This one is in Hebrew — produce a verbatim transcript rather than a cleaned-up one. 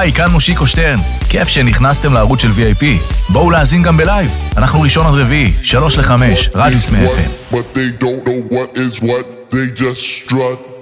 היי, כאן מושיקו שטרן. כיף שנכנסתם לערוץ של וי איי פי. בואו להאזין גם בלייב. אנחנו ראשון עד רביעי, שלוש לחמש, רדיוס מ-אף אם. But they don't know what is what, they just strut.